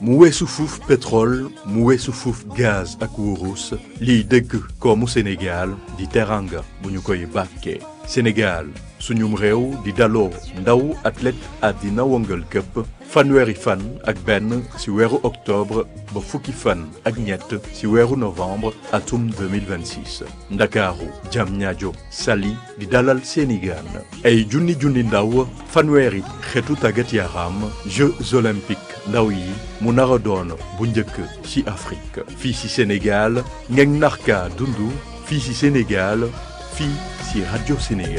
mu weesu fuuf pétrole mu weesu fuuf gaz ak wurus liy dëgg koomu Sénégal di teranga bu ñu koy bàkkee Sénégal suñum réew di daloo ndaw athlète àddina wëngal këpp fanweeri fan ak benn ci weeru octobre ba fukki fan ak ñett ci weeru novembre atum 2026 ndakaaru Diamniadio Saly di dalal seeni gaan ay junni ndaw fanweeri xeetu tàggat yaram Jeux olympiques ndaw yi mu nar a doon bu njëkk ci Afrique fii ci Sénégal ngeen narka dundu fii ci Sénégal fii ci Radio Sénégal